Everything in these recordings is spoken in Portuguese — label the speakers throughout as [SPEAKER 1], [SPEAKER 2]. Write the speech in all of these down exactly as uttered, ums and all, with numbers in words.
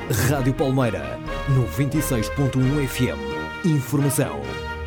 [SPEAKER 1] Rádio Palmeira, noventa e seis ponto um F M. Informação.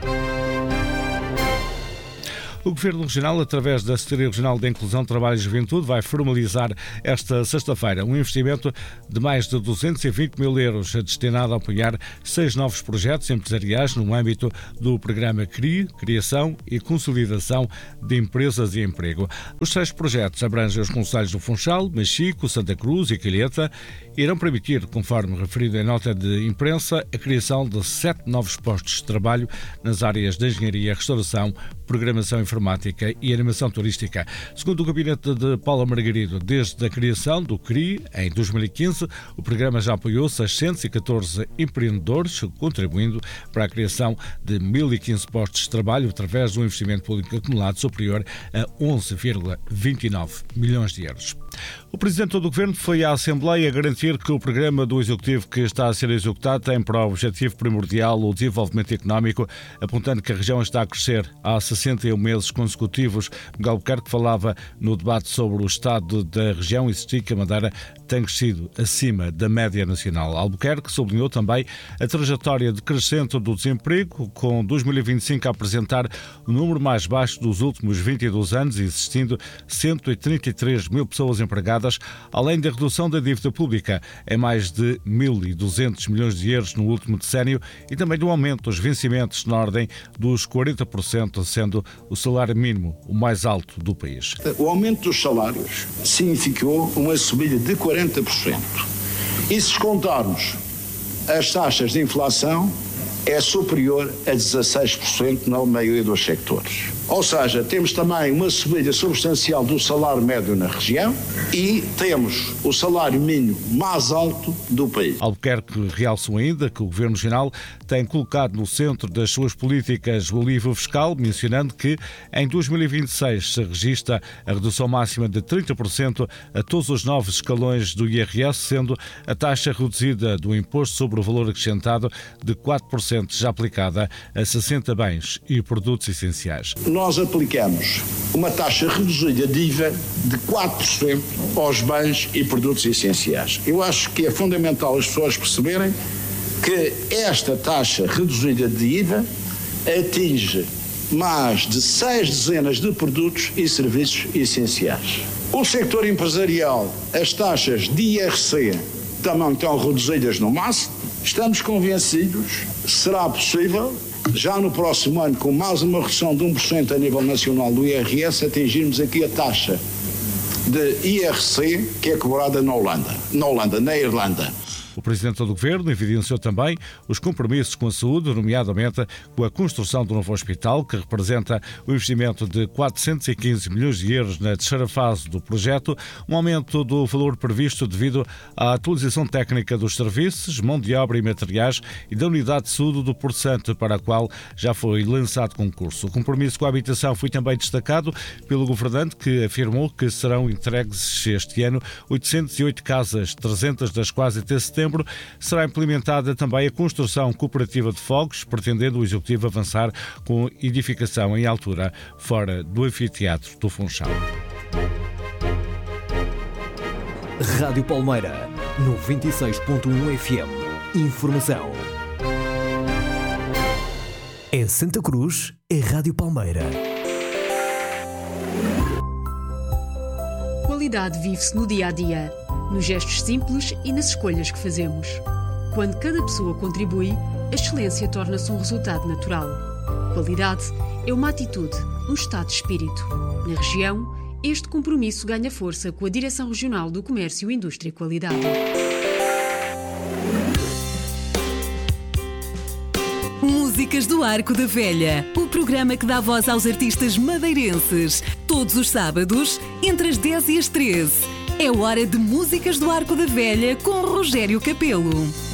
[SPEAKER 2] O Governo Regional, através da Secretaria Regional de Inclusão, Trabalho e Juventude, vai formalizar esta sexta-feira um investimento de mais de duzentos e vinte mil euros destinado a apoiar seis novos projetos empresariais no âmbito do programa C R I, Criação e Consolidação de Empresas e Emprego. Os seis projetos abrangem os concelhos do Funchal, Machico, Santa Cruz e Calheta e irão permitir, conforme referido em nota de imprensa, a criação de sete novos postos de trabalho nas áreas de engenharia, restauração, programação informática e animação turística. Segundo o gabinete de Paula Margarido, desde a criação do C R I, em dois mil e quinze, o programa já apoiou seiscentos e catorze empreendedores, contribuindo para a criação de mil e quinze postos de trabalho através de um investimento público acumulado superior a onze vírgula vinte e nove milhões de euros. O Presidente do Governo foi à Assembleia garantir que o programa do Executivo que está a ser executado tem para objetivo primordial o desenvolvimento económico, apontando que a região está a crescer há sessenta e um meses consecutivos. Miguel Albuquerque falava no debate sobre o estado da região e insistiu que a Madeira tem crescido acima da média nacional. Albuquerque sublinhou também a trajetória decrescente do desemprego, com dois mil e vinte e cinco a apresentar o número mais baixo dos últimos vinte e dois anos, existindo cento e trinta e três mil pessoas empregadas, além da redução da dívida pública em mais de mil e duzentos milhões de euros no último decénio e também do aumento dos vencimentos na ordem dos quarenta por cento, sendo o salário mínimo o mais alto do país.
[SPEAKER 3] O aumento dos salários significou uma subida de quarenta por cento. E se descontarmos as taxas de inflação, é superior a dezasseis por cento na maioria dos sectores. Ou seja, temos também uma subida substancial do salário médio na região e temos o salário mínimo mais alto do país.
[SPEAKER 2] Albuquerque realçou ainda que o Governo Regional tem colocado no centro das suas políticas o alívio fiscal, mencionando que em dois mil e vinte e seis se registra a redução máxima de trinta por cento a todos os novos escalões do I R S, sendo a taxa reduzida do Imposto sobre o Valor Acrescentado de quatro por cento já aplicada a sessenta bens e produtos essenciais.
[SPEAKER 3] Nós aplicamos uma taxa reduzida de I V A de quatro por cento aos bens e produtos essenciais. Eu acho que é fundamental as pessoas perceberem que esta taxa reduzida de I V A atinge mais de seis dezenas de produtos e serviços essenciais. O sector empresarial, as taxas de I R C também estão reduzidas no máximo. Estamos convencidos que será possível, já no próximo ano, com mais uma redução de um por cento a nível nacional do I R S, atingirmos aqui a taxa de I R C que é cobrada na Holanda, na Holanda, na Irlanda.
[SPEAKER 2] O Presidente do Governo evidenciou também os compromissos com a saúde, nomeadamente com a construção do novo hospital, que representa um investimento de quatrocentos e quinze milhões de euros na terceira fase do projeto, um aumento do valor previsto devido à atualização técnica dos serviços, mão de obra e materiais e da unidade de saúde do Porto Santo, para a qual já foi lançado concurso. O compromisso com a habitação foi também destacado pelo governante, que afirmou que serão entregues este ano oitocentas e oito casas, trezentas das quais até setembro. Será implementada também a construção cooperativa de fogos, pretendendo o Executivo avançar com edificação em altura fora do anfiteatro do Funchal.
[SPEAKER 1] Rádio Palmeira, noventa e seis ponto um F M. Informação. Em Santa Cruz, é Rádio Palmeira.
[SPEAKER 4] Qualidade vive-se no dia-a-dia, nos gestos simples e nas escolhas que fazemos. Quando cada pessoa contribui, a excelência torna-se um resultado natural. Qualidade é uma atitude, um estado de espírito. Na região, este compromisso ganha força com a Direção Regional do Comércio, Indústria e Qualidade.
[SPEAKER 5] Músicas do Arco da Velha, o programa que dá voz aos artistas madeirenses. Todos os sábados, entre as dez e as treze. É hora de Músicas do Arco da Velha com Rogério Capelo.